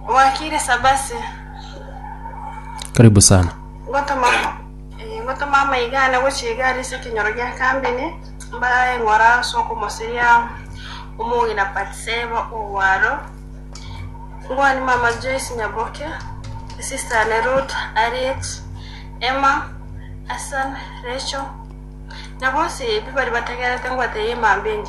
Wakire Sabasi. Karibu sana. Ngoto mama igana gochigari sikinyorogya kambini mbaye ngora soko mosiria umugi na patseba owaro. Ngwani mama Joyce Nyaboke, sister Nerut, Ariet, Emma, Hassan, Rachel. Na bosi bibali bategera tengwa teye mambenji.